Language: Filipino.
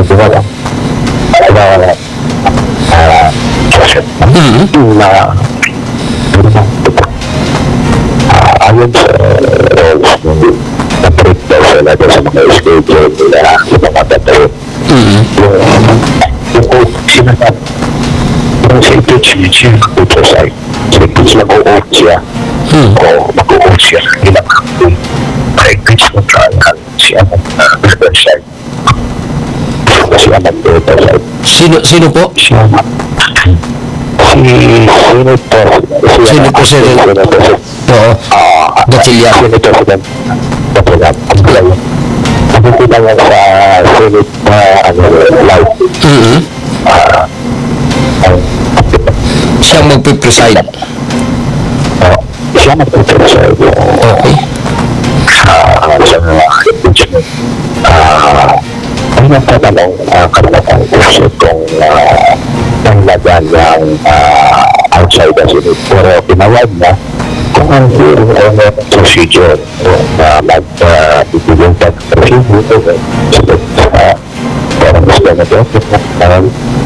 wala. Wala. Na ayon sa rules na-break daw sila sa mga schedule nila sa mga tatay. Yung sinasabi yung sa ito siya mag-exercise. Sa ito siya mag-o-out siya. O mag-o-out siya. Ilang hapon. Practice mo kaya siya mag-exercise. Siya mag-exercise. Sino po? Siya Senator. Oo. Gatchalian. Senator Gatchalian. Sabi ko lang sa Senate live. Siyang magpipreside. Siya magpipreside. Okay. Sa mga impeachment. Ang nagtatanong karapatang uso kung panglagan ng outside the Senate. Pero pinawag na kung ang hearing ay may procedure mag-ibigay ka procedure sa parang gusto na doon